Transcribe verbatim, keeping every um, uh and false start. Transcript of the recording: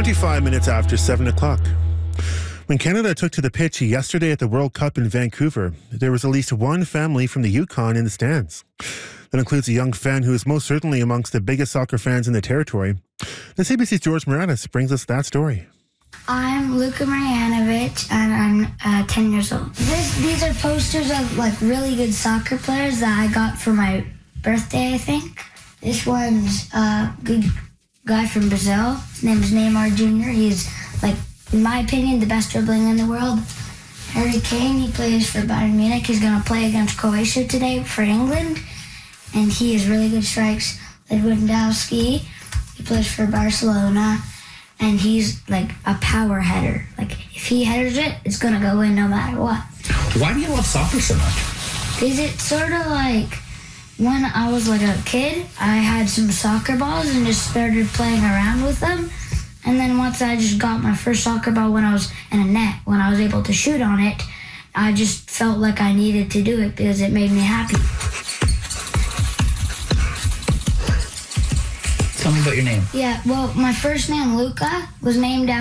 twenty-five minutes after seven o'clock. When Canada took to the pitch yesterday at the World Cup in Vancouver, there was at least one family from the Yukon in the stands. That includes a young fan who is most certainly amongst the biggest soccer fans in the territory. The C B C's George Moranis brings us that story. I'm Luka Marjanovic, and I'm uh, ten years old. This, these are posters of like really good soccer players that I got for my birthday, I think. This one's a good guy from Brazil. His name is Neymar Junior He's, like, in my opinion, the best dribbling in the world. Harry Kane, he plays for Bayern Munich. He's going to play against Croatia today for England, and he has really good strikes. Lewandowski, he plays for Barcelona, and he's like a power header. Like, if he headers it, it's going to go in no matter what. Why do you love soccer so much? Because it's sort of like when I was like a kid, I had some soccer balls and just started playing around with them. And then once I just got my first soccer ball when I was in a net, when I was able to shoot on it, I just felt like I needed to do it because it made me happy. Tell me about your name. Yeah, well, my first name, Luka, was named after